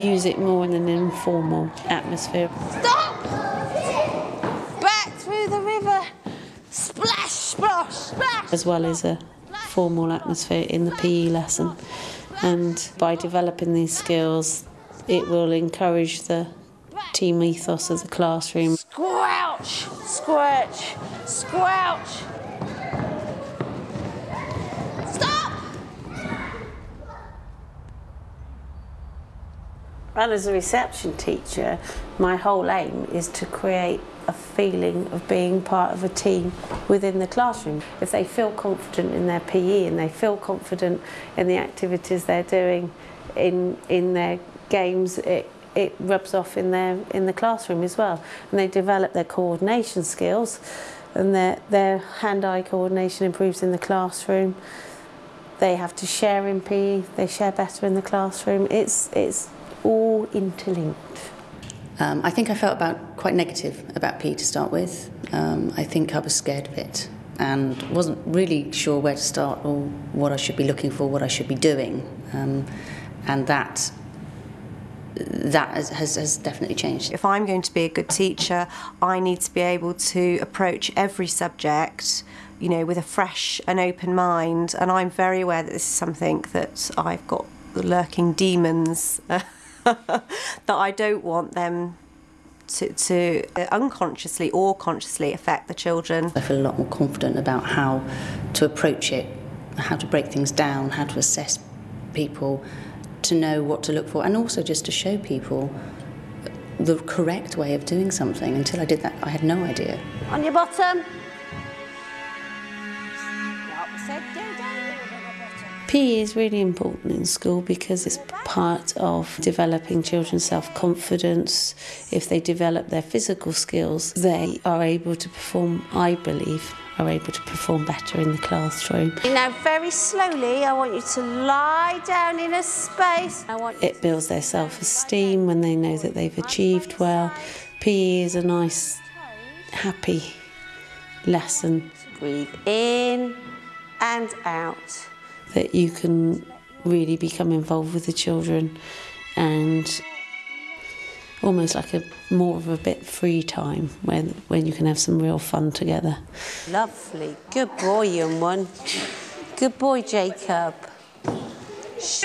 Use it more in an informal atmosphere. Stop! Back through the river. Splash, splash, splash! As well as a formal atmosphere in the PE lesson. And by developing these skills, it will encourage the team ethos of the classroom. Squelch, squelch, squelch. Stop! And as a reception teacher, my whole aim is to create a feeling of being part of a team within the classroom. If they feel confident in their PE and they feel confident in the activities they're doing in their games, it rubs off in the classroom as well. And they develop their coordination skills, and their hand-eye coordination improves in the classroom. They have to share in PE, they share better in the classroom. It's all interlinked. I think I felt quite negative about PE to start with. I think I was scared of it and wasn't really sure where to start or what I should be looking for, what I should be doing. And that has definitely changed. If I'm going to be a good teacher, I need to be able to approach every subject, you know, with a fresh and open mind. And I'm very aware that this is something that I've got lurking demons that I don't want them to unconsciously or consciously affect the children. I feel a lot more confident about how to approach it, how to break things down, how to assess people, to know what to look for, and also just to show people the correct way of doing something. Until I did that, I had no idea. On your bottom. PE is really important in school because it's part of developing children's self-confidence. If they develop their physical skills, they are able to perform, I believe, better in the classroom. Now very slowly, I want you to lie down in a space. It builds their self-esteem when they know that they've achieved well. PE is a nice, happy lesson. Breathe in and out. That you can really become involved with the children and almost like more of a bit free time when you can have some real fun together. Lovely. Good boy, young one. Good boy, Jacob.